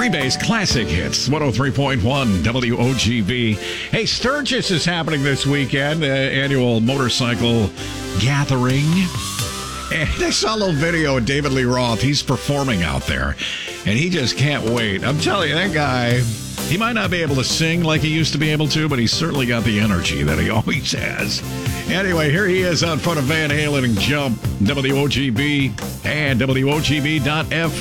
Freebase Classic Hits, 103.1 WOGB. Hey, Sturgis is happening this weekend, annual motorcycle gathering. And I saw a little video of David Lee Roth. He's performing out there, and he just can't wait. I'm telling you, that guy, he might not be able to sing like he used to be able to, but he's certainly got the energy that he always has. Anyway, here he is out front of Van Halen and Jump, WOGB and WOGB.FM.